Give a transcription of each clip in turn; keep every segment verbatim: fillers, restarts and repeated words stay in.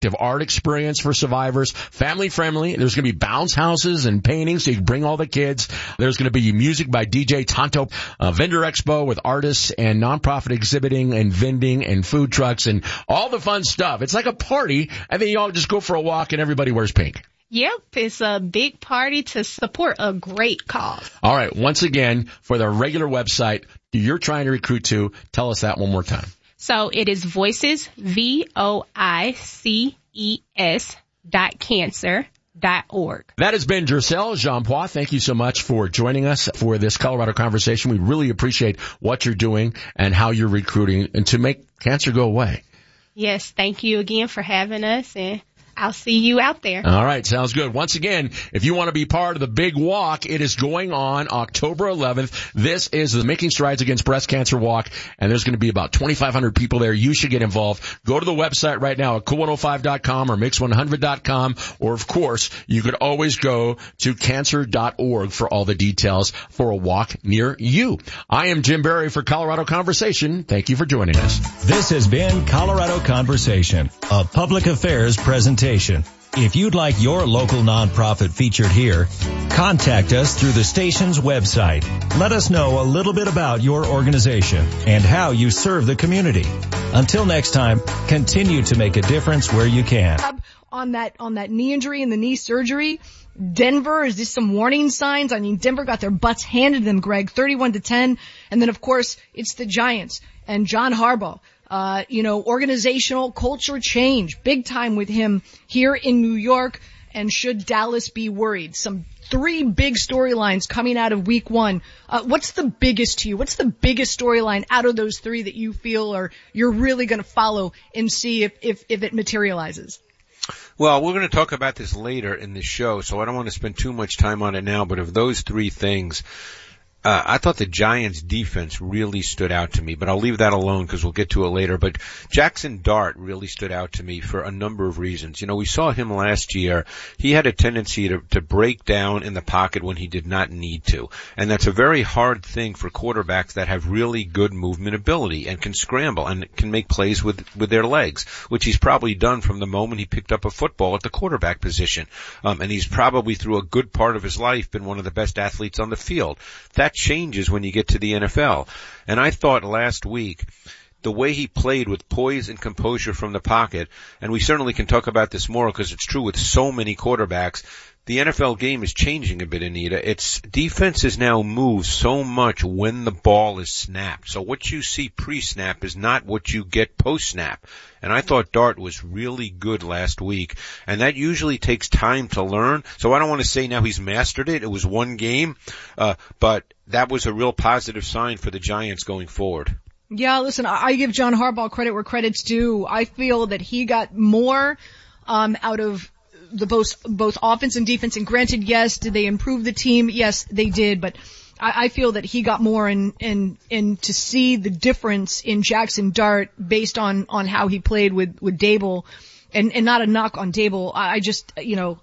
art experience for survivors, family friendly. There's going to be bounce houses and paintings so you can bring all the kids. There's going to be music by D J Tonto, a vendor expo with artists and nonprofit exhibiting and vending and food trucks and all the fun stuff. It's like a party, and then you all just go for a walk and everybody wears pink. Yep, it's a big party to support a great cause. All right, once again, for the regular website you're trying to recruit to, tell us that one more time. So it is voices, V O I C E S dot cancer dot org. That has been Giselle Jean-Poix. Thank you so much for joining us for this Colorado Conversation. We really appreciate what you're doing and how you're recruiting and to make cancer go away. Yes, thank you again for having us, and I'll see you out there. All right, sounds good. Once again, if you want to be part of the big walk, it is going on October eleventh. This is the Making Strides Against Breast Cancer Walk, and there's going to be about twenty-five hundred people there. You should get involved. Go to the website right now at cool one oh five dot com or mix one hundred dot com, or, of course, you could always go to cancer dot org for all the details for a walk near you. I am Jim Berry for Colorado Conversation. Thank you for joining us. This has been Colorado Conversation, a public affairs presentation. If you'd like your local nonprofit featured here, contact us through the station's website. Let us know a little bit about your organization and how you serve the community. Until next time, continue to make a difference where you can. On that, on that knee injury and the knee surgery, Denver, is this some warning signs? I mean, Denver got their butts handed to them, Greg, thirty-one to ten. And then, of course, it's the Giants and John Harbaugh. Uh, you know, organizational culture change, big time with him here in New York. And should Dallas be worried? Some three big storylines coming out of week one. Uh, what's the biggest to you? What's the biggest storyline out of those three that you feel are you're really going to follow and see if, if, if it materializes? Well, we're going to talk about this later in the show, so I don't want to spend too much time on it now, but of those three things, Uh, I thought the Giants' defense really stood out to me, but I'll leave that alone because we'll get to it later. But Jackson Dart really stood out to me for a number of reasons. You know, we saw him last year. He had a tendency to, to break down in the pocket when he did not need to. And that's a very hard thing for quarterbacks that have really good movement ability and can scramble and can make plays with, with their legs, which he's probably done from the moment he picked up a football at the quarterback position. Um, and he's probably through a good part of his life been one of the best athletes on the field. That changes when you get to the N F L. And I thought last week, the way he played with poise and composure from the pocket, and we certainly can talk about this more because it's true with so many quarterbacks, the N F L game is changing a bit, Anita. Its defenses now move so much when the ball is snapped. So what you see pre-snap is not what you get post-snap. And I thought Dart was really good last week. And that usually takes time to learn. So I don't want to say now he's mastered it. It was one game. Uh, but that was a real positive sign for the Giants going forward. Yeah, listen, I give John Harbaugh credit where credit's due. I feel that he got more um out of the both both offense and defense. And granted, yes, did they improve the team? Yes, they did. But I, I feel that he got more in, in, in to see the difference in Jackson Dart based on, on how he played with, with Dable, and, and not a knock on Dable. I, I just, you know,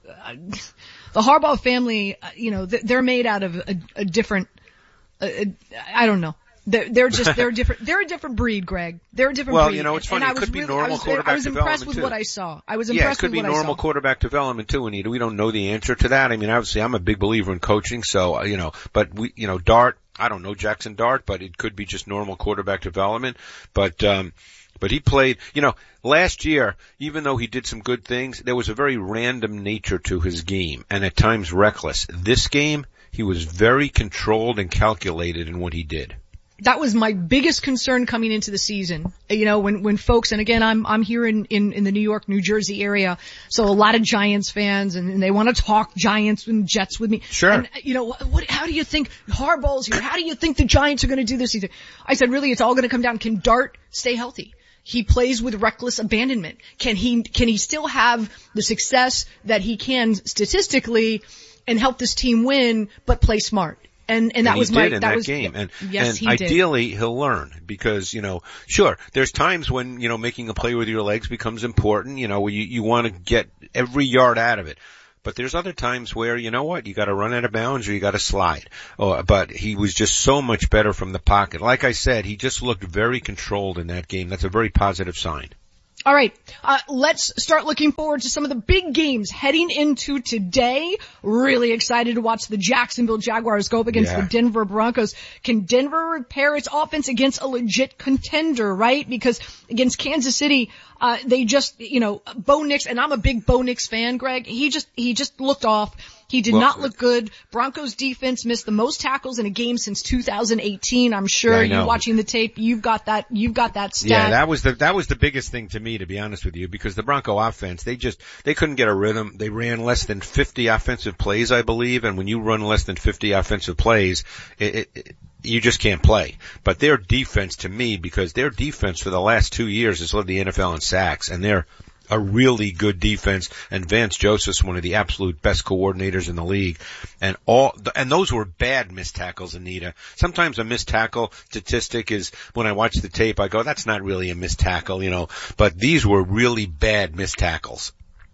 the Harbaugh family, you know, they're made out of a, a different, a, I don't know. They're, they're just, they're different, they're a different breed, Greg. They're a different well, breed. Well, you know, it's funny. It could be really, normal was, quarterback I was development, impressed with too. what I saw. I was impressed yeah, it could with be what normal I saw. quarterback development, too, Anita. We don't know the answer to that. I mean, obviously, I'm a big believer in coaching, so, you know, but we, you know, Dart, I don't know Jackson Dart, but it could be just normal quarterback development. But, um, but he played, you know, last year, even though he did some good things, there was a very random nature to his game, and at times reckless. This game, he was very controlled and calculated in what he did. That was my biggest concern coming into the season. You know, when, when folks, and again, I'm, I'm here in, in, in the New York, New Jersey area, so a lot of Giants fans, and, and they want to talk Giants and Jets with me. Sure. And, you know, what, how do you think Harbaugh's here? How do you think the Giants are going to do this season? I said, really, it's all going to come down, can Dart stay healthy? He plays with reckless abandonment. Can he, can he still have the success that he can statistically and help this team win, but play smart? And, and that and was he my, did in that, that was, game. And, yes, and he ideally did. he'll learn because, you know, sure, there's times when, you know, making a play with your legs becomes important, you know, where you, you want to get every yard out of it. But there's other times where, you know what, you gotta run out of bounds or you gotta slide. Oh, but he was just so much better from the pocket. Like I said, he just looked very controlled in that game. That's a very positive sign. All right, uh, let's start looking forward to some of the big games heading into today. Really excited to watch the Jacksonville Jaguars go up against yeah. the Denver Broncos. Can Denver repair its offense against a legit contender, right? Because against Kansas City, uh, they just, you know, Bo Nix, and I'm a big Bo Nix fan, Greg. He just, he just looked off. He did well, not look good. Broncos defense missed the most tackles in a game since two thousand eighteen. I'm sure you watching the tape, you've got that, you've got that stat. Yeah, that was the, that was the biggest thing to me, to be honest with you, because the Bronco offense, they just, they couldn't get a rhythm. They ran less than fifty offensive plays, I believe, and when you run less than fifty offensive plays, it, it, it you just can't play. But their defense, to me, because their defense for the last two years has led the N F L in sacks, and they're a really good defense, and Vance Joseph's one of the absolute best coordinators in the league. And all, and those were bad missed tackles, Anita. Sometimes a missed tackle statistic is, when I watch the tape, I go, that's not really a missed tackle, you know, but these were really bad missed tackles.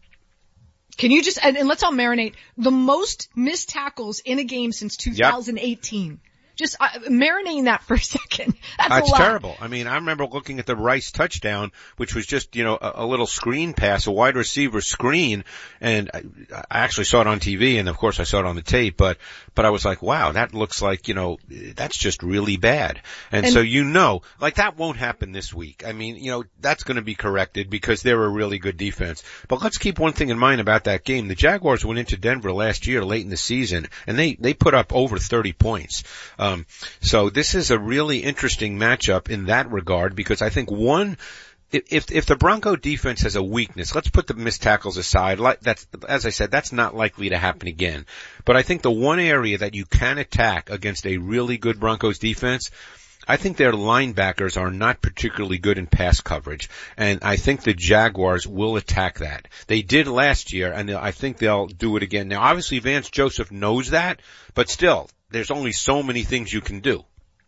Can you just, and, and let's all marinate, the most missed tackles in a game since two thousand eighteen. Yep. Just uh, marinating that for a second. That's That's a lot. terrible. I mean, I remember looking at the Rice touchdown, which was just, you know, a, a little screen pass, a wide receiver screen, and I, I actually saw it on T V, and of course I saw it on the tape, but, but I was like, wow, that looks like, you know, that's just really bad. And, and so you know, like that won't happen this week. I mean, you know, that's going to be corrected because they're a really good defense. But let's keep one thing in mind about that game. The Jaguars went into Denver last year late in the season, and they, they put up over thirty points. Um, so this is a really interesting matchup in that regard, because I think one, if, if the Bronco defense has a weakness, let's put the missed tackles aside. Like that's, as I said, that's not likely to happen again. But I think the one area that you can attack against a really good Broncos defense, I think their linebackers are not particularly good in pass coverage, and I think the Jaguars will attack that. They did last year, and I think they'll do it again. Now, obviously, Vance Joseph knows that, but still, there's only so many things you can do.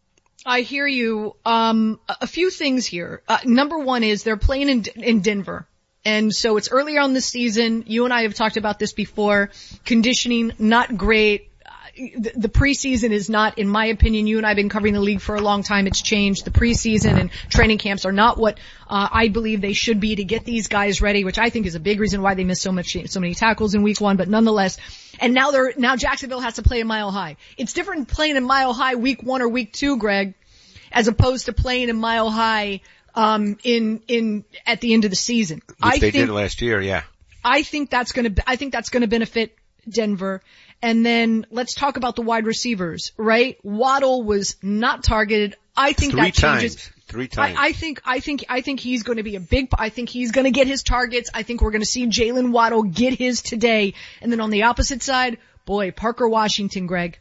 I hear you. Um, a few things here. Uh, number one is they're playing in, in Denver. And so it's earlier on this season. You and I have talked about this before. Conditioning, not great. The, the preseason is not, in my opinion, you and I have been covering the league for a long time. It's changed. The preseason and training camps are not what uh, I believe they should be to get these guys ready, which I think is a big reason why they missed so much, so many tackles in week one. But nonetheless, and now they're now Jacksonville has to play in Mile High. It's different playing in Mile High week one or week two, Greg, as opposed to playing in Mile High um in in at the end of the season. Which I they think, did last year, yeah. I think that's going to I think that's going to benefit Denver. And then let's talk about the wide receivers, right? Waddle was not targeted. I think Three that changes. Times. Three times. I, I think, I think, I think he's going to be a big, I think he's going to get his targets. I think we're going to see Jalen Waddle get his today. And then on the opposite side, boy, Parker Washington, Greg.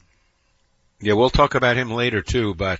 Yeah, we'll talk about him later too, but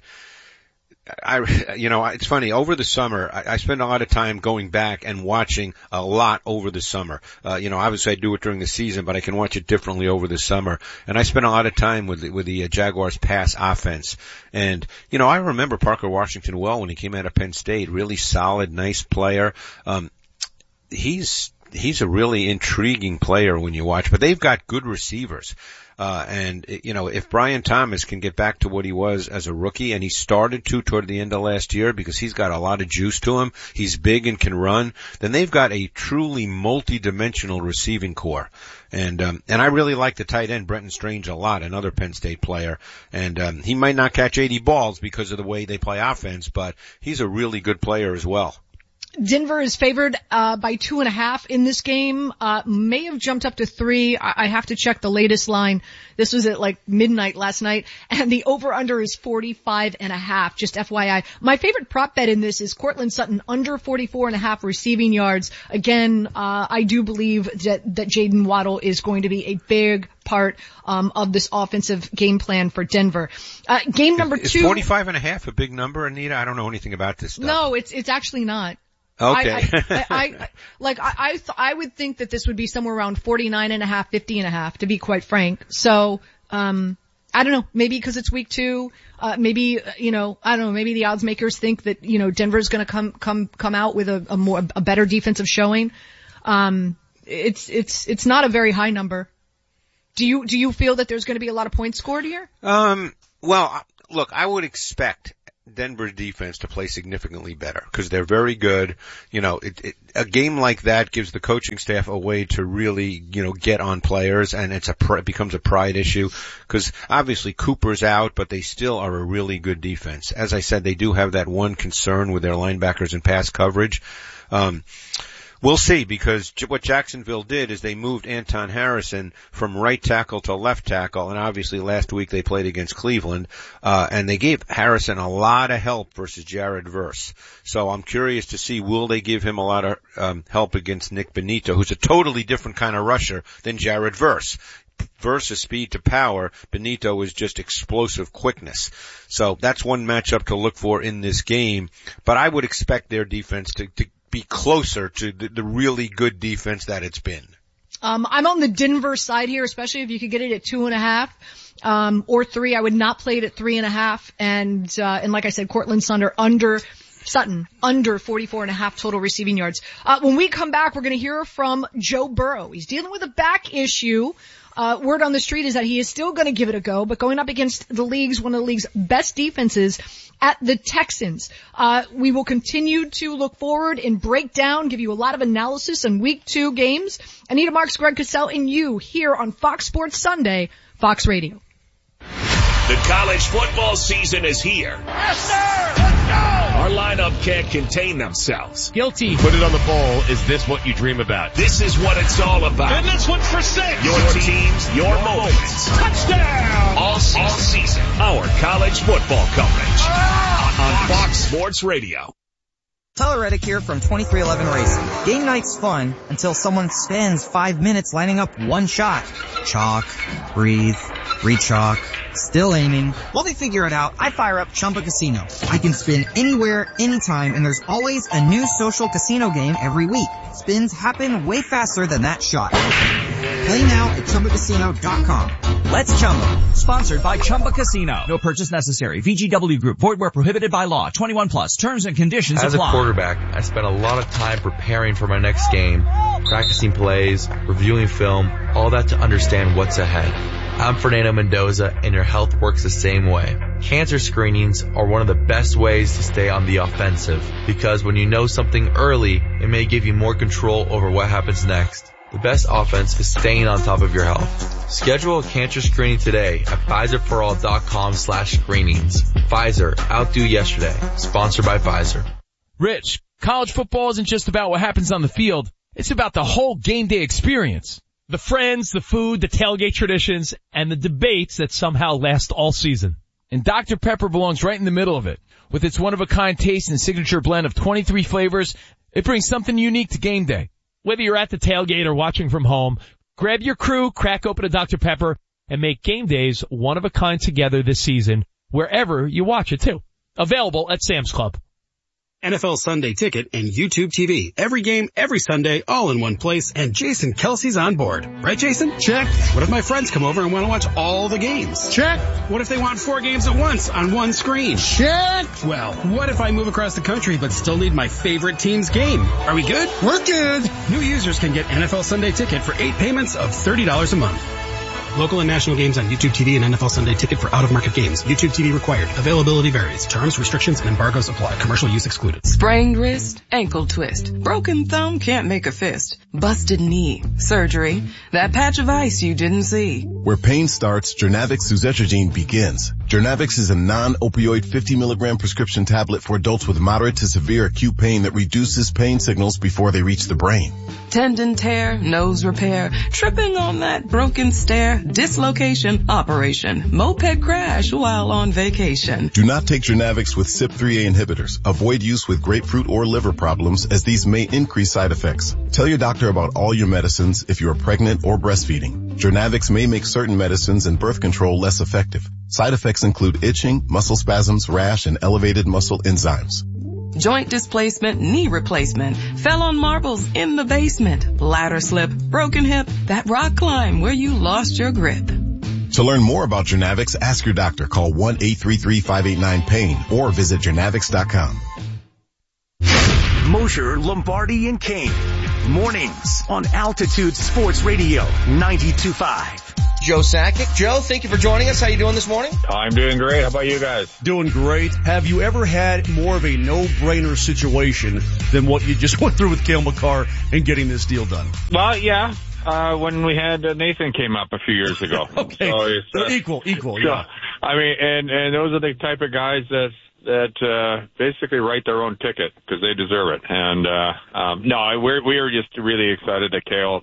I, you know, it's funny. Over the summer, I, I spend a lot of time going back and watching a lot over the summer. Uh, you know, obviously I do it during the season, but I can watch it differently over the summer. And I spend a lot of time with the, with the uh, Jaguars pass offense. And, you know, I remember Parker Washington well when he came out of Penn State. Really solid, nice player. Um, he's, he's a really intriguing player when you watch, but they've got good receivers. Uh, and, you know, if Brian Thomas can get back to what he was as a rookie, and he started to toward the end of last year because he's got a lot of juice to him, he's big and can run, then they've got a truly multi-dimensional receiving core. And, um, and I really like the tight end, Brenton Strange, a lot, another Penn State player. And, um, he might not catch eighty balls because of the way they play offense, but he's a really good player as well. Denver is favored uh by two and a half in this game. Uh may have jumped up to three. I, I have to check the latest line. This was at like midnight last night, and the over-under is forty-five and a half. Just F Y I. My favorite prop bet in this is Cortland Sutton under forty-four and a half receiving yards. Again, uh I do believe that that Jayden Waddle is going to be a big part um of this offensive game plan for Denver. Uh game number is, two. Is forty-five and a half a big number, Anita? I don't know anything about this stuff. No, it's it's actually not. Okay. I, I, I, I like I I, th- I would think that this would be somewhere around forty-nine and a half, fifty and a half, to be quite frank. So, um, I don't know, maybe because it's week two, uh, maybe, you know, I don't know, maybe the odds makers think that, you know, Denver's gonna come, come, come out with a, a more, a better defensive showing. Um, it's, it's, it's not a very high number. Do you, do you feel that there's gonna be a lot of points scored here? Um, well, look, I would expect Denver defense to play significantly better because they're very good. You know, it, it, a game like that gives the coaching staff a way to really, you know, get on players, and it's a it becomes a pride issue because obviously Cooper's out, but they still are a really good defense. As I said, they do have that one concern with their linebackers and pass coverage. Um, We'll see, because what Jacksonville did is they moved Anton Harrison from right tackle to left tackle, and obviously last week they played against Cleveland, uh, and they gave Harrison a lot of help versus Jared Verse. So I'm curious to see, will they give him a lot of um, help against Nick Benito, who's a totally different kind of rusher than Jared Verse. Versus speed to power, Benito is just explosive quickness. So that's one matchup to look for in this game, but I would expect their defense to, to be closer to the, the really good defense that it's been. Um, I'm on the Denver side here, especially if you could get it at two and a half, um, or three. I would not play it at three and a half. And, uh, and like I said, Cortland Sutton under, Sutton under forty-four and a half total receiving yards. Uh, when we come back, we're going to hear from Joe Burrow. He's dealing with a back issue. Uh, word on the street is that he is still going to give it a go, but going up against the league's, one of the league's best defenses at the Texans. Uh, we will continue to look forward and break down, give you a lot of analysis on week two games. Anita Marks, Greg Cassell, and you here on Fox Sports Sunday, Fox Radio. The college football season is here. Yes, sir! Let's go! Our lineup can't contain themselves. Guilty. Put it on the bowl. Is this what you dream about? This is what it's all about. And this one's for six. Your teams, your moments. Touchdown! All season. All season. Our college football coverage. On Fox Sports Radio. Tyler Reddick here from twenty-three eleven Racing. Game night's fun until someone spends five minutes lining up one shot. Chalk, breathe, re-chalk, still aiming. While they figure it out, I fire up Chumba Casino. I can spin anywhere, anytime, and there's always a new social casino game every week. Spins happen way faster than that shot. Play now at Chumba Casino dot com. Let's Chumba. Sponsored by Chumba Casino. No purchase necessary. V G W Group. Void where prohibited by law. twenty-one plus. Terms and conditions As apply. As a quarterback, I spent a lot of time preparing for my next game, practicing plays, reviewing film, all that to understand what's ahead. I'm Fernando Mendoza, and your health works the same way. Cancer screenings are one of the best ways to stay on the offensive, because when you know something early, it may give you more control over what happens next. The best offense is staying on top of your health. Schedule a cancer screening today at Pfizer-for-all.com slash screenings. Pfizer, outdo yesterday. Sponsored by Pfizer. Rich, college football isn't just about what happens on the field. It's about the whole game day experience. The friends, the food, the tailgate traditions, and the debates that somehow last all season. And Doctor Pepper belongs right in the middle of it. With its one-of-a-kind taste and signature blend of twenty-three flavors, it brings something unique to game day. Whether you're at the tailgate or watching from home, grab your crew, crack open a Doctor Pepper, and make game days one-of-a-kind together this season, wherever you watch it too. Available at Sam's Club. N F L Sunday Ticket and YouTube T V. Every game, every Sunday, all in one place, and Jason Kelsey's on board. Right, Jason? Check. What if my friends come over and want to watch all the games? Check. What if they want four games at once on one screen? Check. Well, what if I move across the country but still need my favorite team's game? Are we good? We're good. New users can get N F L Sunday Ticket for eight payments of thirty dollars a month. Local and national games on YouTube T V and N F L Sunday Ticket for out-of-market games. YouTube T V required. Availability varies. Terms, restrictions, and embargoes apply. Commercial use excluded. Sprained wrist, ankle twist, broken thumb can't make a fist, busted knee, surgery, that patch of ice you didn't see. Where pain starts, Jernavix Suzetrigine begins. Jernavix is a non-opioid fifty milligram prescription tablet for adults with moderate to severe acute pain that reduces pain signals before they reach the brain. Tendon tear, nose repair, tripping on that broken stair, dislocation, operation, moped crash while on vacation. Do not take Jernavix with C Y P three A inhibitors. Avoid use with grapefruit or liver problems, as these may increase side effects. Tell your doctor about all your medicines if you are pregnant or breastfeeding. Jernavix may make certain medicines and birth control less effective. Side effects include itching, muscle spasms, rash, and elevated muscle enzymes. Joint displacement, knee replacement, fell on marbles in the basement, ladder slip, broken hip, that rock climb where you lost your grip. To learn more about Jernavix, ask your doctor. Call one eight three three, five eight nine, pain or visit Jernavix dot com. Mosher, Lombardi, and Kane. Mornings on Altitude Sports Radio ninety-two point five. Joe Sakic. Joe, thank you for joining us. How you doing this morning? I'm doing great. How about you guys? Doing great. Have you ever had more of a no-brainer situation than what you just went through with Cale Makar and getting this deal done? Well, yeah. Uh, when we had uh, Nathan came up a few years ago. Okay. So it's, uh, so equal, equal, so, yeah. I mean, and, and those are the type of guys that, that, uh, basically write their own ticket because they deserve it. And, uh, um, no, we're, we are just really excited that Cale,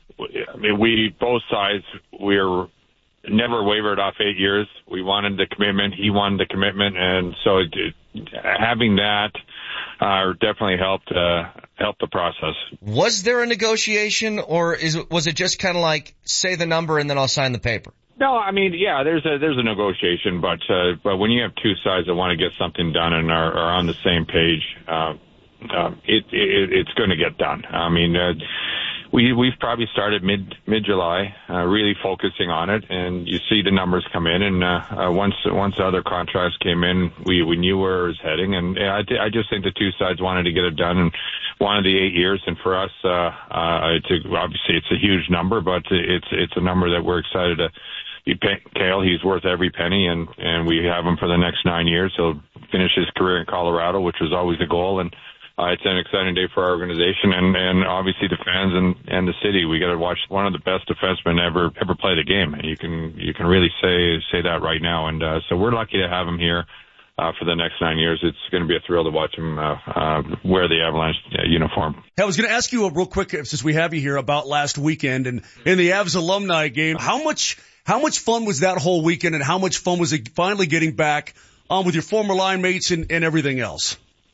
I mean, we, both sides, we're never wavered off eight years. We wanted the commitment. He wanted the commitment. And so it, it, having that, uh, definitely helped, uh, helped the process. Was there a negotiation, or is it, was it just kind of like, say the number and then I'll sign the paper? No, I mean, yeah, there's a, there's a negotiation, but, uh, but when you have two sides that want to get something done and are, are on the same page, uh, uh, it, it, it's going to get done. I mean, uh, we, we've probably started mid, mid-July, uh, really focusing on it, and you see the numbers come in, and, uh, uh once, once the other contracts came in, we, we knew where it was heading, and I, I just think the two sides wanted to get it done and wanted the eight years, and for us, uh, uh, it's a, obviously it's a huge number, but it's, it's a number that we're excited to be paying Cale. He's worth every penny, and, and we have him for the next nine years. He'll finish his career in Colorado, which was always the goal, and Uh, it's an exciting day for our organization and, and obviously the fans and, and the city. We got to watch one of the best defensemen ever, ever play the game. And you can, you can really say, say that right now. And, uh, so we're lucky to have him here, uh, for the next nine years. It's going to be a thrill to watch him, uh, uh, wear the Avalanche uh, uniform. Hey, I was going to ask you a real quick, since we have you here, about last weekend and in the Avs alumni game. How much, how much fun was that whole weekend, and how much fun was it finally getting back on um, with your former line mates and, and everything else?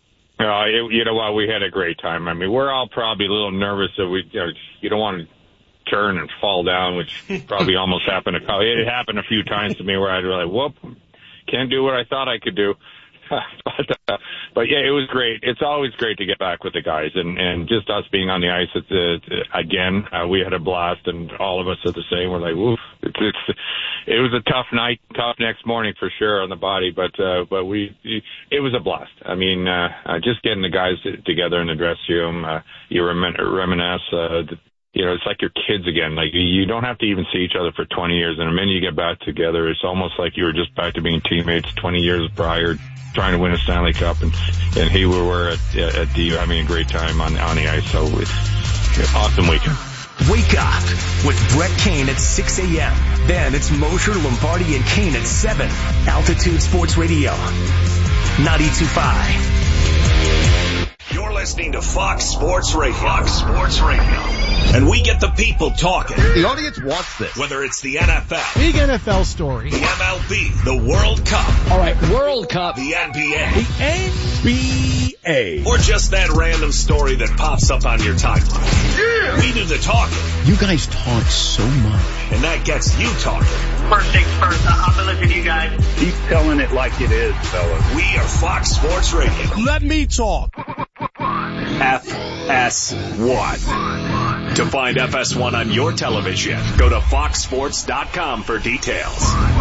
Uh, it, you know what? We had a great time. I mean, we're all probably a little nervous that we, you know, you don't want to turn and fall down, which probably almost happened. To, it happened a few times to me where I'd be like, whoop, can't do what I thought I could do. but, uh, but yeah, it was great. It's always great to get back with the guys, and, and just us being on the ice it's, uh, again. Uh, we had a blast, and all of us are the same. We're like, woof. It's, it's, it was a tough night, tough next morning for sure on the body, but uh, but we, it was a blast. I mean, uh, uh, just getting the guys together in the dressing room, uh, you remin- reminisce. Uh, You know, it's like your kids again. Like, you don't have to even see each other for twenty years, and the minute you get back together, it's almost like you were just back to being teammates twenty years prior, trying to win a Stanley Cup, and, and here we were at, at D U having a great time on, on the ice. So it's an awesome weekend. Wake up with Brett Kane at six a.m. Then it's Mosher, Lombardi, and Kane at seven. Altitude Sports Radio, ninety-two point five. You're listening to Fox Sports Radio. Fox Sports Radio. And we get the people talking. The audience wants this. Whether it's the N F L. Big N F L story. The M L B. The World Cup. All right, World Cup. The N B A. The N B A. Or just that random story that pops up on your timeline. Yeah. We do the talking. You guys talk so much. And that gets you talking. First things first, I'm going to listen to you guys. Keep telling it like it is, fellas. We are Fox Sports Radio. Let me talk. F S one. To find F S one on your television, go to fox sports dot com for details.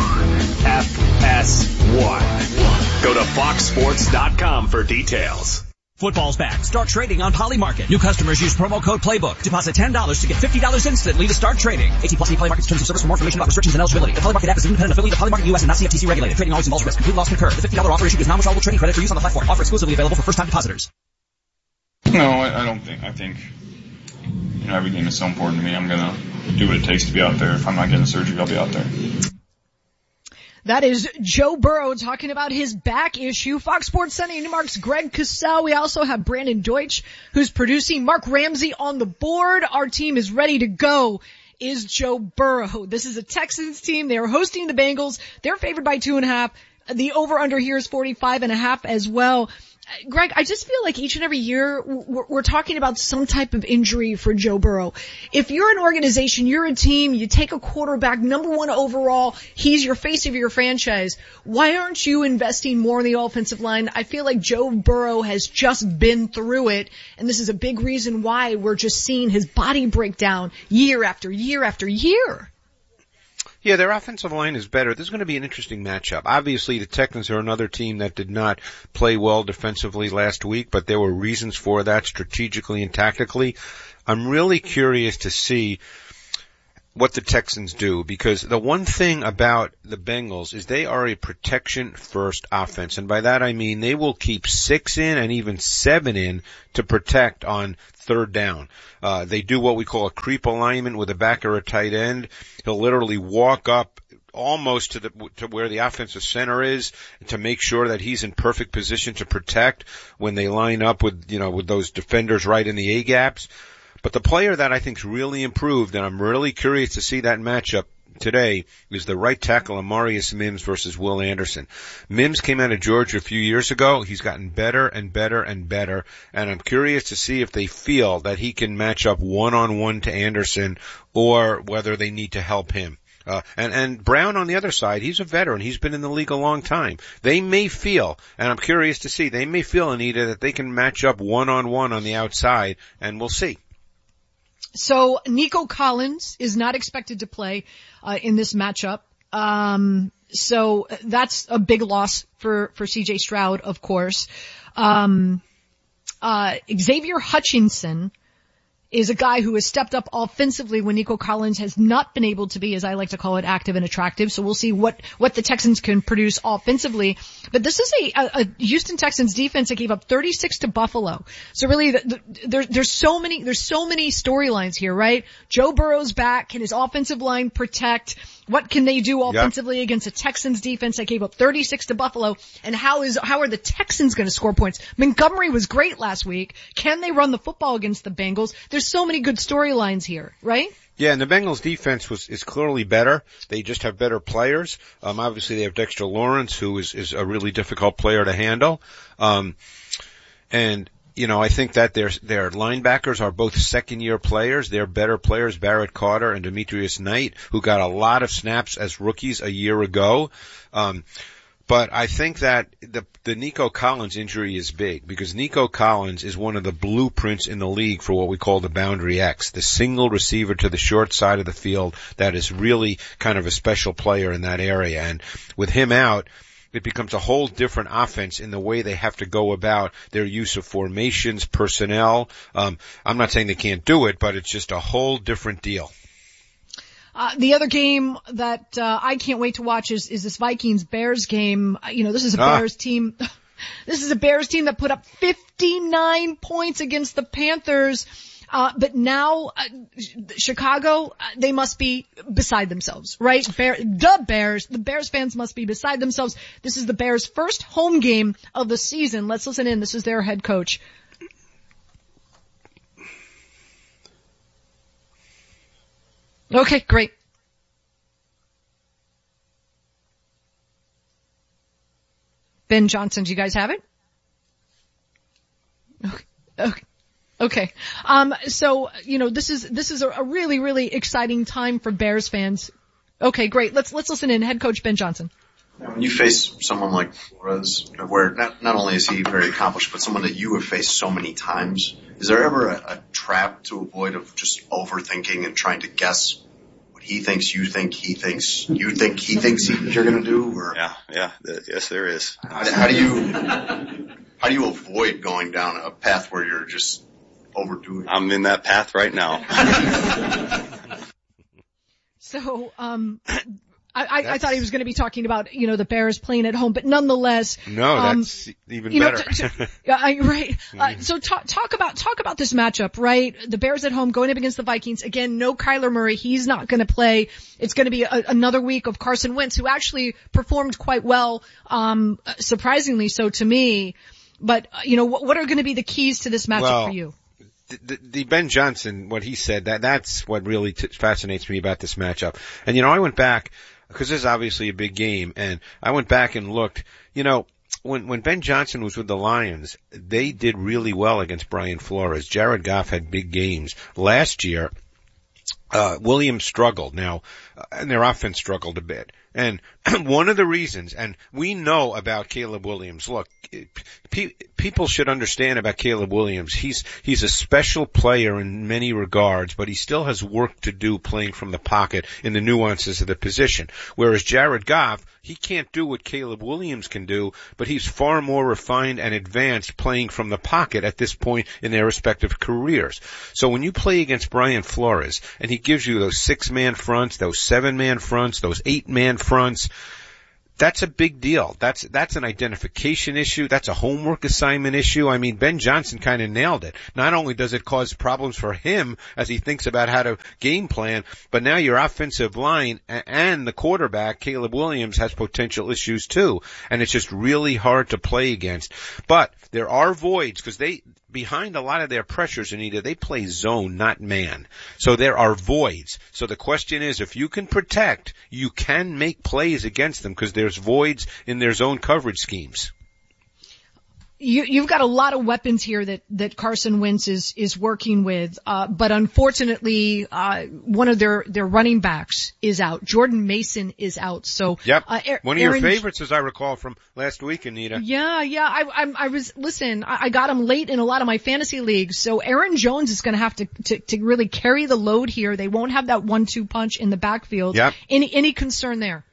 F S one. Go to fox sports dot com for details. Football's back. Start trading on Polymarket. New customers use promo code Playbook. Deposit ten dollars to get fifty dollars instantly to start trading. eighteen plus Polymarket's terms of service. For more information about restrictions and eligibility. The Polymarket app is an independent affiliate of Polymarket U S and not C F T C regulated. Trading always involves risk. Complete loss concurred. The fifty dollars offer issued is non-withdrawable trading credit for use on the platform. Offer exclusively available for first-time depositors. No, I, I don't think. I think, you know, every game is so important to me. I'm going to do what it takes to be out there. If I'm not getting surgery, I'll be out there. That is Joe Burrow talking about his back issue. Fox Sports Sunday Mark's Greg Cosell. We also have Brandon Deutsch, who's producing. Mark Ramsey on the board. Our team is ready to go. Is Joe Burrow. This is a Texans team. They are hosting the Bengals. They're favored by two and a half. The over-under here is forty-five and a half as well. Greg, I just feel like each and every year we're, we're talking about some type of injury for Joe Burrow. If you're an organization, you're a team, you take a quarterback, number one overall, he's your face of your franchise. Why aren't you investing more in the offensive line? I feel like Joe Burrow has just been through it, and this is a big reason why we're just seeing his body break down year after year after year. Yeah, their offensive line is better. This is going to be an interesting matchup. Obviously, the Texans are another team that did not play well defensively last week, but there were reasons for that strategically and tactically. I'm really curious to see what the Texans do, because the one thing about the Bengals is they are a protection-first offense, and by that I mean they will keep six in and even seven in to protect on third down. Uh, they do what we call a creep alignment with a back or a tight end. He'll literally walk up almost to the to where the offensive center is to make sure that he's in perfect position to protect when they line up with, you know, with those defenders right in the A gaps. But the player that I think's really improved, and I'm really curious to see that matchup today, is the right tackle Amarius Mims versus Will Anderson. Mims came out of Georgia a few years ago. He's gotten better and better and better, and I'm curious to see if they feel that he can match up one-on-one to Anderson or whether they need to help him. Uh, and, and Brown on the other side, he's a veteran. He's been in the league a long time. They may feel, and I'm curious to see, they may feel, Anita, that they can match up one-on-one on the outside, and we'll see. So Nico Collins is not expected to play uh, in this matchup. Um, so that's a big loss for, for C J Stroud, of course. Um, uh, Xavier Hutchinson is a guy who has stepped up offensively when Nico Collins has not been able to be, as I like to call it, active and attractive. So we'll see what, what the Texans can produce offensively. But this is a, a, a Houston Texans defense that gave up thirty-six to Buffalo. So really, the, the, there, there's so many, there's so many storylines here, right? Joe Burrow's back. Can his offensive line protect? What can they do offensively yep. against a Texans defense that gave up thirty-six to Buffalo? And how is, how are the Texans going to score points? Montgomery was great last week. Can they run the football against the Bengals? There's so many good storylines here, right? Yeah, and the Bengals defense was, is clearly better. They just have better players. Um, obviously they have Dexter Lawrence, who is, is a really difficult player to handle. Um, and, you know, I think that their, their linebackers are both second year players. They're better players, Barrett Carter and Demetrius Knight, who got a lot of snaps as rookies a year ago. Um, But I think that the, the Nico Collins injury is big because Nico Collins is one of the blueprints in the league for what we call the boundary X, the single receiver to the short side of the field that is really kind of a special player in that area. And with him out, it becomes a whole different offense in the way they have to go about their use of formations, personnel. Um, I'm not saying they can't do it, but it's just a whole different deal. Uh, the other game that, uh, I can't wait to watch is, is this Vikings-Bears game. You know, this is a ah. Bears team, this is a Bears team that put up fifty-nine points against the Panthers. Uh, but now, uh, Chicago, uh, they must be beside themselves, right? Bear, the Bears, the Bears fans must be beside themselves. This is the Bears' first home game of the season. Let's listen in. This is their head coach. Okay, great. Ben Johnson, do you guys have it? Okay. Okay. Okay. Um, so, you know, this is, this is a, a really, really exciting time for Bears fans. Okay, great. Let's, let's listen in. Head coach Ben Johnson. When you face someone like Flores, where not, not only is he very accomplished, but someone that you have faced so many times, is there ever a, a trap to avoid of just overthinking and trying to guess what he thinks, you think, he thinks, you think, he thinks he, you're going to do? Or yeah, yeah, yes, there is. How, how do you, how do you avoid going down a path where you're just overdoing it? I'm in that path right now. So, um, I, I, I thought he was going to be talking about, you know, the Bears playing at home, but nonetheless. No, um, that's even you know, better. t- t- yeah, I, right. Uh, so talk, talk about, talk about this matchup, right? The Bears at home going up against the Vikings. Again, no Kyler Murray. He's not going to play. It's going to be a, another week of Carson Wentz, who actually performed quite well, um, surprisingly so to me. But, uh, you know, what, what are going to be the keys to this matchup well, for you? The, the Ben Johnson, what he said, that that's what really t- fascinates me about this matchup. And, you know, I went back, because this is obviously a big game, and I went back and looked, you know, when, when Ben Johnson was with the Lions, they did really well against Brian Flores. Jared Goff had big games. Last year, uh, Williams struggled now, uh, and their offense struggled a bit. And one of the reasons, and we know about Caleb Williams, look, pe- people should understand about Caleb Williams. He's, he's a special player in many regards, but he still has work to do playing from the pocket in the nuances of the position. Whereas Jared Goff, he can't do what Caleb Williams can do, but he's far more refined and advanced playing from the pocket at this point in their respective careers. So when you play against Brian Flores, and he gives you those six-man fronts, those seven-man fronts, those eight-man fronts, that's a big deal. That's, that's an identification issue. That's a homework assignment issue. I mean, Ben Johnson kind of nailed it. Not only does it cause problems for him as he thinks about how to game plan, but now your offensive line and the quarterback, Caleb Williams, has potential issues too. And it's just really hard to play against. But there are voids because they, behind a lot of their pressures, Anita, they play zone, not man. So there are voids. So the question is, if you can protect, you can make plays against them because there's voids in their zone coverage schemes. You, you've got a lot of weapons here that, that Carson Wentz is, is working with, uh, but unfortunately, uh, one of their, their running backs is out. Jordan Mason is out. So, yep. Uh, Aaron, one of your favorites, as I recall from last week, Anita. Yeah, yeah. I, I, I was, listen, I, I got him late in a lot of my fantasy leagues. So Aaron Jones is going to have to, to, to really carry the load here. They won't have that one two punch in the backfield. Yep. Any, any concern there?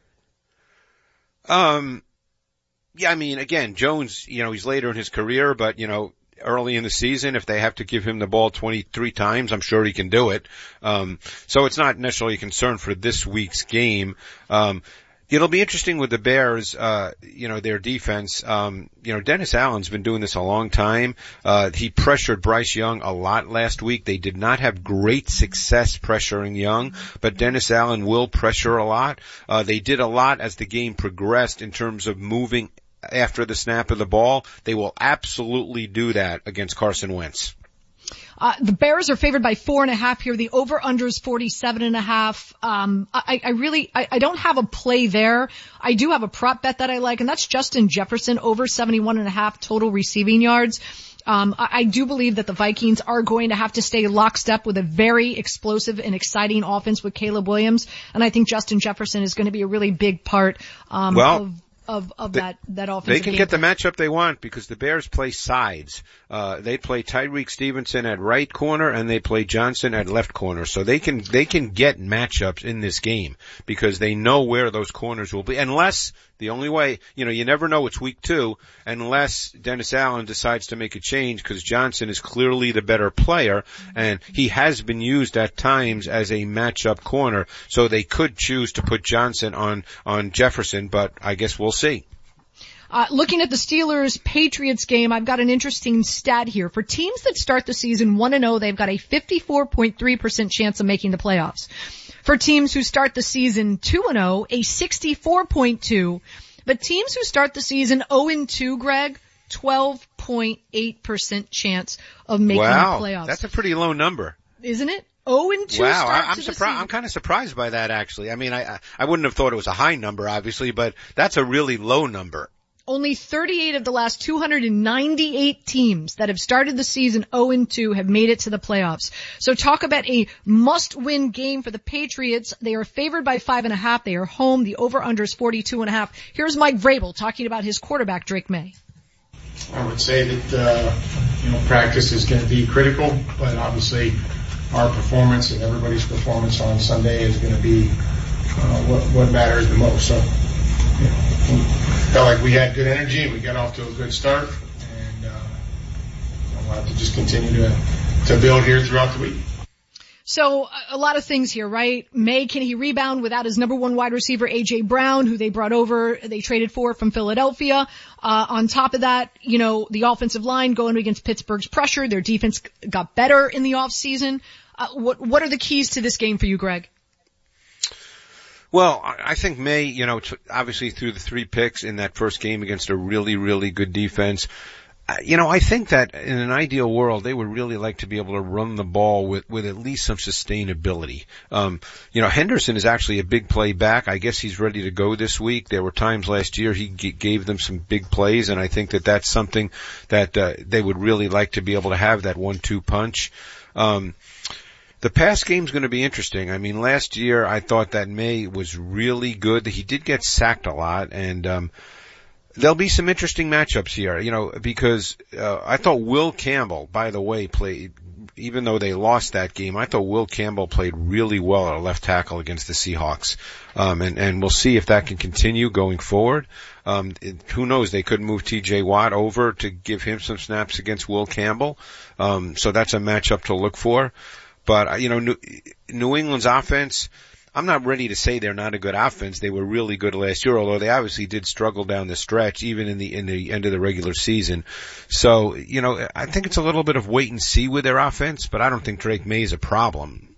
Um, Yeah, I mean, again, Jones, you know, he's later in his career, but, you know, early in the season, if they have to give him the ball twenty-three times, I'm sure he can do it. Um, so it's not necessarily a concern for this week's game. Um, it'll be interesting with the Bears, uh, you know, their defense. Um, you know, Dennis Allen's been doing this a long time. Uh, he pressured Bryce Young a lot last week. They did not have great success pressuring Young, but Dennis Allen will pressure a lot. Uh, they did a lot as the game progressed in terms of moving after the snap of the ball. They will absolutely do that against Carson Wentz. Uh, the Bears are favored by four and a half here. The over-under is forty-seven and a half. Um, I, I really, I, I don't have a play there. I do have a prop bet that I like, and that's Justin Jefferson over seventy-one and a half total receiving yards. Um, I, I do believe that the Vikings are going to have to stay lockstep with a very explosive and exciting offense with Caleb Williams, and I think Justin Jefferson is going to be a really big part, um, well, of Of, of they, that, that offensive They can game get the plan. matchup they want because the Bears play sides. Uh, they play Tyreek Stevenson at right corner and they play Johnson at left corner. So they can, they can get matchups in this game because they know where those corners will be. Unless, the only way, you know, you never know it's week two unless Dennis Allen decides to make a change because Johnson is clearly the better player and he has been used at times as a matchup corner. So they could choose to put Johnson on, on Jefferson, but I guess we'll see. Uh, looking at the Steelers-Patriots game, I've got an interesting stat here. For teams that start the season one and oh, they've got a fifty-four point three percent chance of making the playoffs. For teams who start the season two and oh, a sixty-four point two. But teams who start the season oh and two, Greg, twelve point eight percent chance of making wow, the playoffs. That's a pretty low number. Isn't it? oh and two wow, start I'm to surprised. the I'm kind of surprised by that, actually. I mean, I I wouldn't have thought it was a high number, obviously, but that's a really low number. Only thirty-eight of the last two hundred ninety-eight teams that have started the season oh and two have made it to the playoffs. So talk about a must-win game for the Patriots. They are favored by five and a half. They are home. The over-under is forty-two and a half. Here's Mike Vrabel talking about his quarterback, Drake May. I would say that, uh, you know, practice is going to be critical, but obviously our performance and everybody's performance on Sunday is going to be uh, what, what matters the most. So, you know, we felt like we had good energy and we got off to a good start, and uh, we'll have to just continue to to build here throughout the week. So a lot of things here, right? May, can he rebound without his number one wide receiver, A J Brown, who they brought over, they traded for from Philadelphia. Uh, on top of that, you know, the offensive line going against Pittsburgh's pressure. Their defense got better in the offseason. Uh, what, what are the keys to this game for you, Greg? Well, I think May, you know, obviously threw the three picks in that first game against a really, really good defense. You know, I think that in an ideal world, they would really like to be able to run the ball with, with at least some sustainability. Um, you know, Henderson is actually a big play back. I guess he's ready to go this week. There were times last year he g- gave them some big plays, and I think that that's something that uh, they would really like to be able to have, that one two punch. Um, The pass game's going to be interesting. I mean, last year I thought that May was really good. He did get sacked a lot, and um there'll be some interesting matchups here, you know, because uh, I thought Will Campbell, by the way, played, even though they lost that game, I thought Will Campbell played really well at left tackle against the Seahawks. Um, and, and we'll see if that can continue going forward. Um, it, who knows, they could move T J Watt over to give him some snaps against Will Campbell. Um, so that's a matchup to look for. But, you know, New, New England's offense, I'm not ready to say they're not a good offense. They were really good last year, although they obviously did struggle down the stretch, even in the in the end of the regular season. So, you know, I think it's a little bit of wait and see with their offense, but I don't think Drake May is a problem.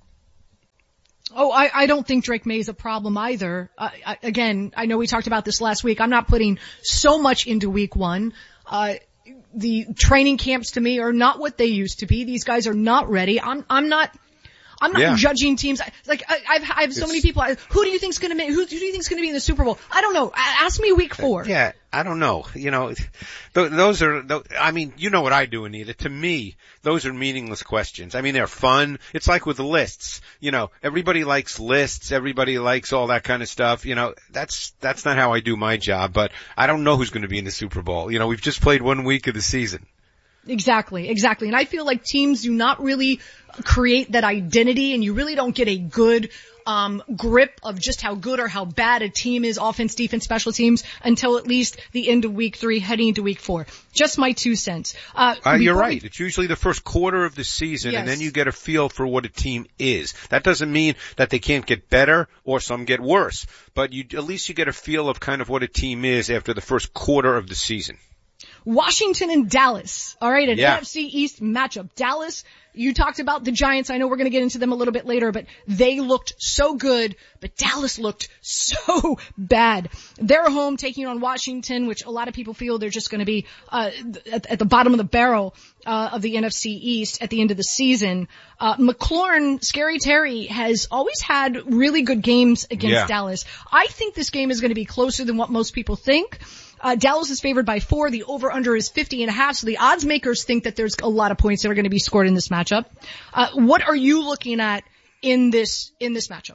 Oh, I, I don't think Drake May is a problem either. Uh, I, again, I know we talked about this last week. I'm not putting so much into week one. Uh, the training camps to me are not what they used to be. These guys are not ready. I'm, I'm not, I'm not yeah. judging teams. Like, I, I've, I have so it's, many people. Who do you think's gonna make, who, who do you think's gonna be in the Super Bowl? I don't know. Ask me week four. Yeah, I don't know. You know, those are, I mean, you know what I do, Anita. To me, those are meaningless questions. I mean, they're fun. It's like with lists. You know, everybody likes lists. Everybody likes all that kind of stuff. You know, that's, that's not how I do my job, but I don't know who's gonna be in the Super Bowl. You know, we've just played one week of the season. Exactly, exactly. And I feel like teams do not really create that identity, and you really don't get a good um grip of just how good or how bad a team is, offense, defense, special teams, until at least the end of week three, heading into week four. Just my two cents. Uh, uh you're right. We... It's usually the first quarter of the season, yes. And then you get a feel for what a team is. That doesn't mean that they can't get better or some get worse, but you at least you get a feel of kind of what a team is after the first quarter of the season. Washington and Dallas. All right, an yeah. N F C East matchup. Dallas, you talked about the Giants. I know we're going to get into them a little bit later, but they looked so good, but Dallas looked so bad. They're home taking on Washington, which a lot of people feel they're just going to be uh at, at the bottom of the barrel uh of the N F C East at the end of the season. Uh McLaurin, Scary Terry, has always had really good games against yeah. Dallas. I think this game is going to be closer than what most people think. Uh, Dallas is favored by four. The over-under is fifty and a half. So the odds makers think that there's a lot of points that are going to be scored in this matchup. Uh, what are you looking at in this, in this matchup?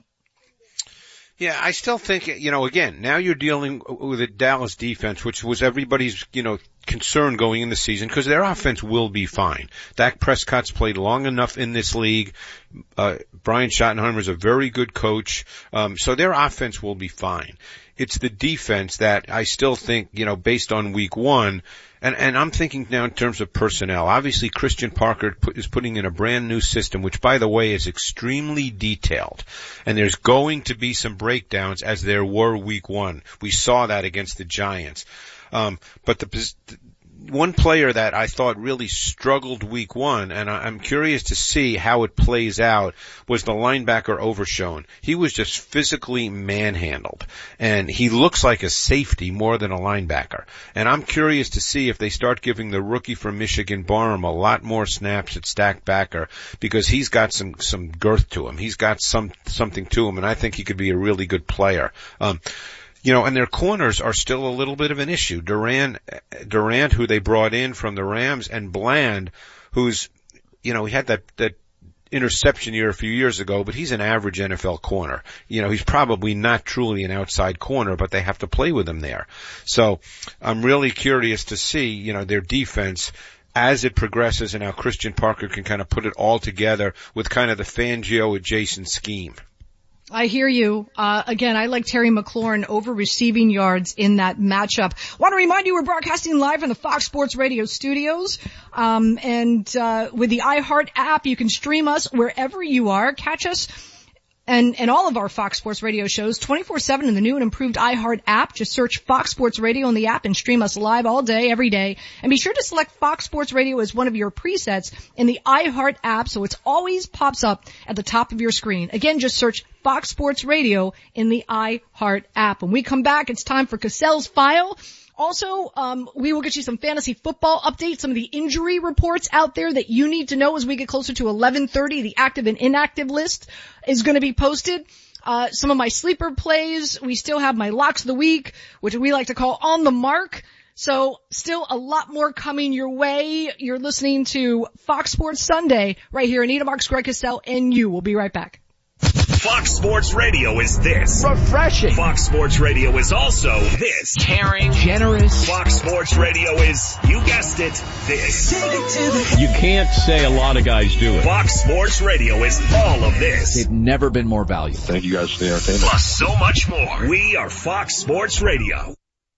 Yeah, I still think, you know, again, now you're dealing with a Dallas defense, which was everybody's, you know, concern going in the season, because their offense will be fine. Dak Prescott's played long enough in this league. Uh, Brian Schottenheimer is a very good coach. Um, so their offense will be fine. It's the defense that I still think, you know, based on week one, and, and I'm thinking now in terms of personnel. Obviously, Christian Parker put, is putting in a brand new system, which, by the way, is extremely detailed. And there's going to be some breakdowns, as there were week one. We saw that against the Giants. Um, but the, one player that I thought really struggled week one, and I'm curious to see how it plays out, was the linebacker Overshown. He was just physically manhandled, and he looks like a safety more than a linebacker. And I'm curious to see if they start giving the rookie from Michigan, Barham, a lot more snaps at stack backer, because he's got some some girth to him. He's got some something to him, and I think he could be a really good player. Um, You know, and their corners are still a little bit of an issue. Durant, Durant, who they brought in from the Rams, and Bland, who's, you know, he had that, that interception year a few years ago, but he's an average N F L corner. You know, he's probably not truly an outside corner, but they have to play with him there. So I'm really curious to see, you know, their defense as it progresses, and how Christian Parker can kind of put it all together with kind of the Fangio adjacent scheme. I hear you. Uh, again, I like Terry McLaurin over receiving yards in that matchup. Want to remind you we're broadcasting live from the Fox Sports Radio studios. Um, and, uh, with the iHeart app, you can stream us wherever you are. Catch us and, and all of our Fox Sports Radio shows twenty-four seven in the new and improved iHeart app. Just search Fox Sports Radio in the app and stream us live all day, every day. And be sure to select Fox Sports Radio as one of your presets in the iHeart app, so it always pops up at the top of your screen. Again, just search Fox Sports Radio in the iHeart app. When we come back, it's time for Cassell's File. Also, um, we will get you some fantasy football updates, some of the injury reports out there that you need to know as we get closer to eleven thirty. The active and inactive list is going to be posted. Uh, some of my sleeper plays. We still have my locks of the week, which we like to call on the mark. So still a lot more coming your way. You're listening to Fox Sports Sunday right here. Anita Marks, Greg Costell, and you. We'll be right back. Fox Sports Radio is this. Refreshing. Fox Sports Radio is also this. Caring. Generous. Fox Sports Radio is, you guessed it, this. You can't say a lot of guys do it. Fox Sports Radio is all of this. They've never been more valuable. Thank you guys for the entertainment. Plus so much more. We are Fox Sports Radio.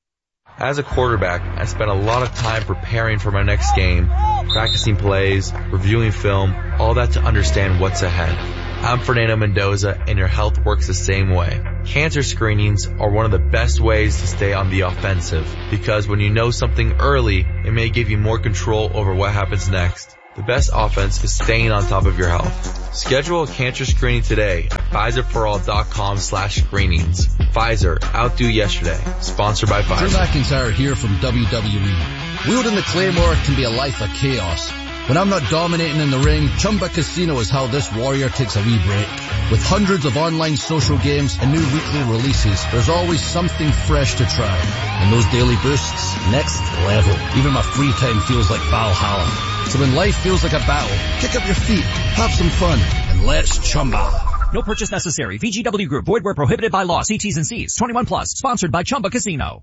As a quarterback, I spent a lot of time preparing for my next game, practicing plays, reviewing film, all that to understand what's ahead. I'm Fernando Mendoza, and your health works the same way. Cancer screenings are one of the best ways to stay on the offensive, because when you know something early, it may give you more control over what happens next. The best offense is staying on top of your health. Schedule a cancer screening today at Pfizer-for-all.com slash screenings. Pfizer, outdo yesterday. Sponsored by Pfizer. Drew McIntyre here from W W E. Wielding the Claymore can be a life of chaos. When I'm not dominating in the ring, Chumba Casino is how this warrior takes a wee break. With hundreds of online social games and new weekly releases, there's always something fresh to try. And those daily boosts, next level. Even my free time feels like Valhalla. So when life feels like a battle, kick up your feet, have some fun, and let's Chumba. No purchase necessary. V G W Group. Void where prohibited by law. See T's and C's. twenty-one plus. Sponsored by Chumba Casino.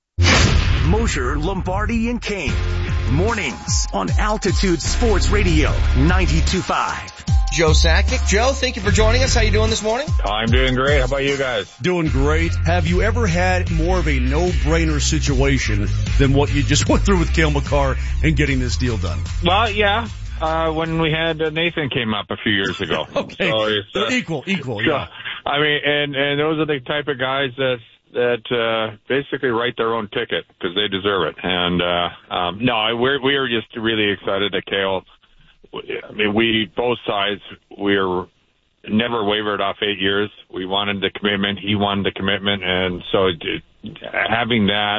Mosher, Lombardi, and Kane. Mornings on Altitude Sports Radio ninety-two point five. Joe Sakic. Joe, thank you for joining us. How you doing this morning? I'm doing great. How about you guys? Doing great. Have you ever had more of a no-brainer situation than what you just went through with Cale Makar and getting this deal done? Well, yeah. Uh, when we had uh, Nathan came up a few years ago. Okay. So it's, uh, equal, equal, so, yeah. I mean, and, and those are the type of guys that, that, uh, basically write their own ticket because they deserve it. And, uh, um, no, we're, we are just really excited that Cale, I mean, we, both sides, we're never wavered off eight years. We wanted the commitment. He wanted the commitment. And so it, having that,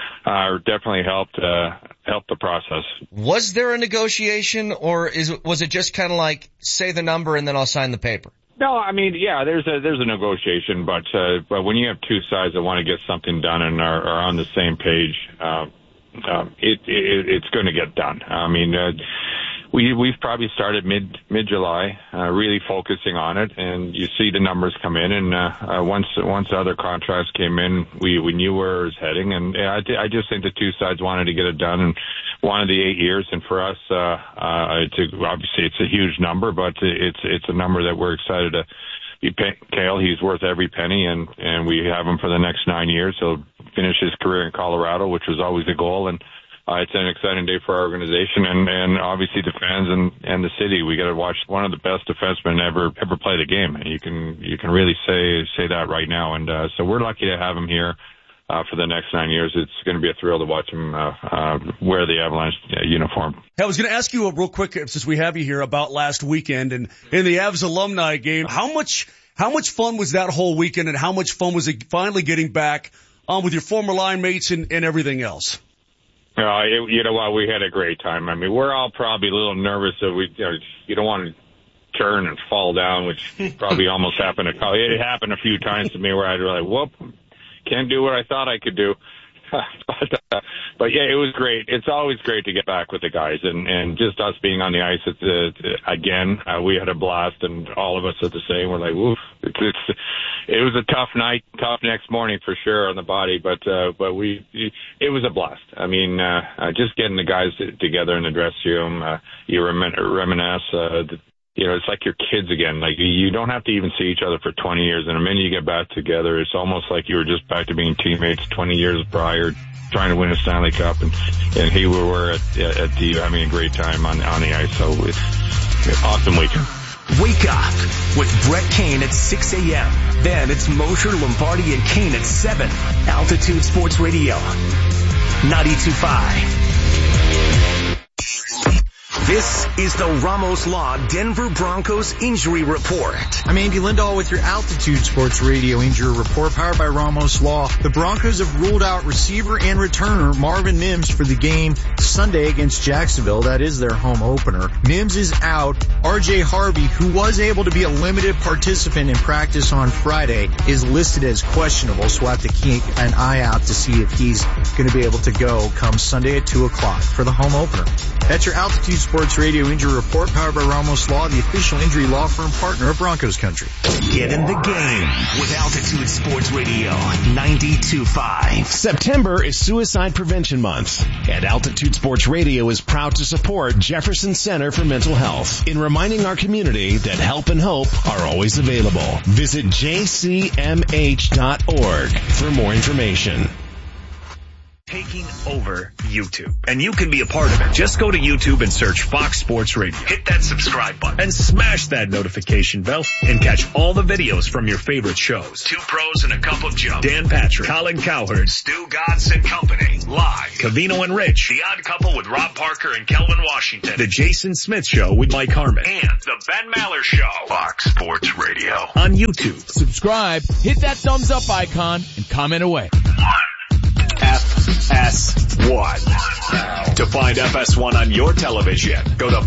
uh, definitely helped, uh, helped the process. Was there a negotiation, or is was it just kind of like, say the number and then I'll sign the paper? No, I mean, yeah, there's a there's a negotiation, but uh, but when you have two sides that want to get something done and are, are on the same page, uh, um, it, it it's going to get done. I mean, uh, we we've probably started mid mid July, uh, really focusing on it, and you see the numbers come in, and uh, uh, once once other contracts came in, we we knew where it was heading, and I I just think the two sides wanted to get it done and wanted the eight years, and for us, uh, uh, it's a, obviously it's a huge number, but it's it's a number that we're excited to be paying Cale. He's worth every penny, and and we have him for the next nine years. He'll finish his career in Colorado, which was always the goal, and Uh, it's an exciting day for our organization and, and obviously the fans and, and the city. We got to watch one of the best defensemen ever ever play the game, and you can you can really say say that right now. And uh, so we're lucky to have him here uh, for the next nine years. It's going to be a thrill to watch him uh, uh, wear the Avalanche uh, uniform. Hey, I was going to ask you a real quick, since we have you here, about last weekend and in the Avs alumni game. How much how much fun was that whole weekend, and how much fun was it finally getting back on um, with your former line mates and, and everything else? Uh, it, you know what? We had a great time. I mean, we're all probably a little nervous that we, you know, you don't want to turn and fall down, which probably almost happened. To, it happened a few times to me where I'd be like, whoop, can't do what I thought I could do. but, uh, but yeah, it was great. It's always great to get back with the guys, and, and just us being on the ice at the, again, uh, we had a blast, and all of us are the same. We're like, woof. It's, it's, it was a tough night, tough next morning for sure on the body, but, uh, but we, it was a blast. I mean, uh, uh just getting the guys together in the dressing room, uh, you remin- reminisce, uh, the, you know, it's like your kids again. Like, you don't have to even see each other for twenty years. And the minute you get back together, it's almost like you were just back to being teammates twenty years prior, trying to win a Stanley Cup. And, and here we were at, at the, having a great time on, on the ice. So it's an awesome weekend. Wake up with Brett Kane at six a.m. Then it's Mosher, Lombardi, and Kane at seven. Altitude Sports Radio ninety-two point five. This is the Ramos Law Denver Broncos Injury Report. I'm Andy Lindahl with your Altitude Sports Radio Injury Report, powered by Ramos Law. The Broncos have ruled out receiver and returner Marvin Mims for the game Sunday against Jacksonville. That is their home opener. Mims is out. R J Harvey, who was able to be a limited participant in practice on Friday, is listed as questionable, so we'll have to keep an eye out to see if he's going to be able to go come Sunday at two o'clock for the home opener. That's your Altitude Sports Radio Injury Report, powered by Ramos Law, the official injury law firm partner of Broncos Country. Get in the game with Altitude Sports Radio ninety-two point five. September is Suicide Prevention Month, and Altitude Sports Radio is proud to support Jefferson Center for Mental Health in reminding our community that help and hope are always available. Visit j c m h dot org for more information. Taking over YouTube. And you can be a part of it. Just go to YouTube and search Fox Sports Radio. Hit that subscribe button and smash that notification bell and catch all the videos from your favorite shows. Two Pros and a Cup of Joe. Dan Patrick, Colin Cowherd, Stu Godson Company. Live. Cavino and Rich. The Odd Couple with Rob Parker and Kelvin Washington. The Jason Smith Show with Mike Harmon. And The Ben Maller Show. Fox Sports Radio. On YouTube. Subscribe, hit that thumbs up icon, and comment away. F S one. To find F S one on your television, go to